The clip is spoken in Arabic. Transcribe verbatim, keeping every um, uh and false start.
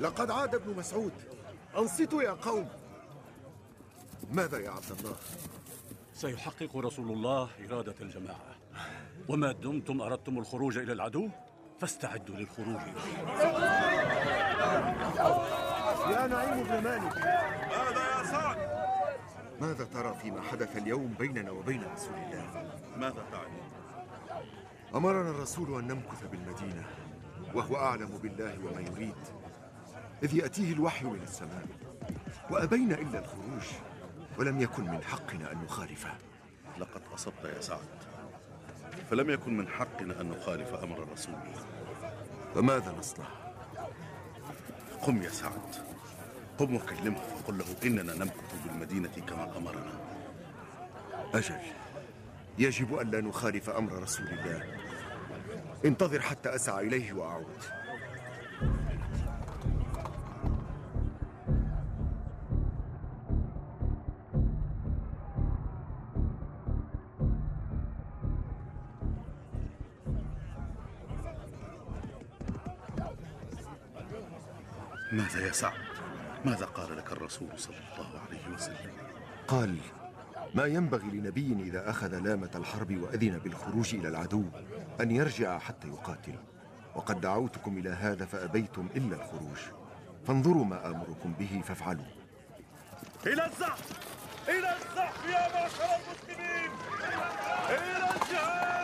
لقد عاد ابن مسعود. أنصتوا يا قوم. ماذا يا عبد الله؟ سيحقق رسول الله إرادة الجماعة، وما دمتم أردتم الخروج إلى العدو فاستعدوا للخروج إليه. يا نعيم بن مالك، ماذا يا سعد؟ ماذا ترى فيما حدث اليوم بيننا وبين رسول الله؟ ماذا تعني؟ أمرنا الرسول أن نمكث بالمدينة وهو أعلم بالله وما يريد، إذ يأتيه الوحي من السماء، وأبينا إلا الخروج، ولم يكن من حقنا أن نخالفه. لقد أصبت يا سعد، فلم يكن من حقنا أن نخالف أمر الرسول. فماذا نصنع؟ قم يا سعد، قم وكلمه وقل له إننا نمكث بالمدينة كما أمرنا. أجل، يجب أن لا نخالف أمر رسول الله. انتظر حتى أسعى إليه وأعود. ماذا يا سعد؟ ماذا قال لك الرسول صلى الله عليه وسلم؟ قال: ما ينبغي لنبي إذا أخذ لامة الحرب وأذن بالخروج إلى العدو أن يرجع حتى يقاتل، وقد دعوتكم إلى هذا فأبيتم إلا الخروج، فانظروا ما آمركم به فافعلوا. إلى الزحف! إلى الزحف يا معشر المسلمين! إلى الجهاد!